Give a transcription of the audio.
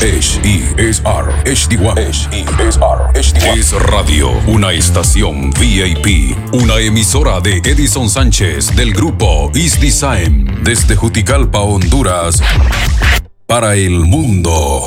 HESR HD1. Es Radio, una estación VIP, una emisora de Edison Sánchez del grupo East Design, desde Juticalpa, Honduras, para el mundo.